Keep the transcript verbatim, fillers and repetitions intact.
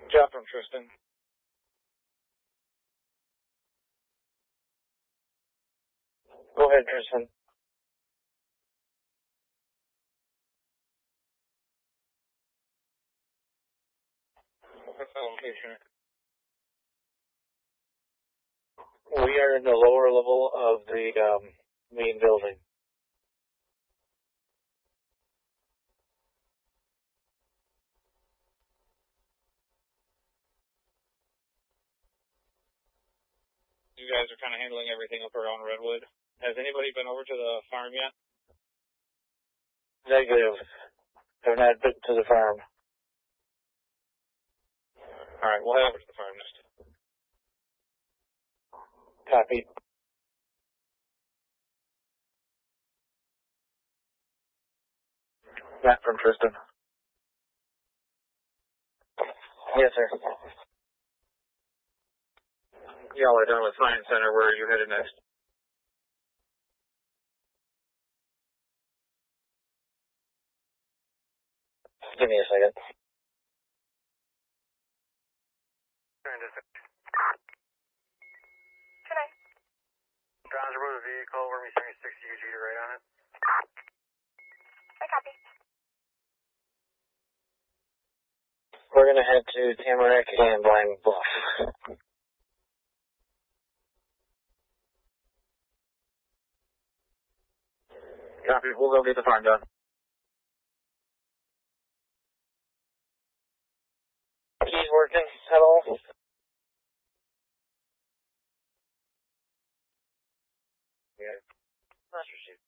Job from Tristan. Go ahead, Tristan. What's the location? We are in the lower level of the um, main building. You guys are kind of handling everything up around Redwood. Has anybody been over to the farm yet? Negative. Have not been to the farm. All right, we'll head over to the farm next. Copy. Matt from Tristan. Yes, sir. Y'all are done with Science Center. Where are you headed next? Give me a second. Tonight. Roger, move the vehicle. We're going to be sixty U G to right on it. I copy. We're going to head to Tamarack and Blind Bluff. Copy. We'll go get the farm done. He's working at all? Yeah. Master Chief.